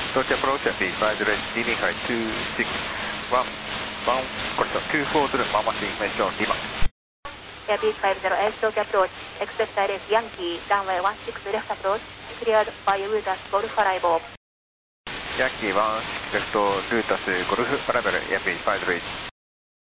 Torch approach at B5 leading height 261, 240, Mama information, Lima. Airbus 508, Torch approach, expect direct Yankee, runway 16 left approach, cleared by Lotus Golf Arrival. Yankee 16 left, Lotus Golf Arrival, Airbus 508.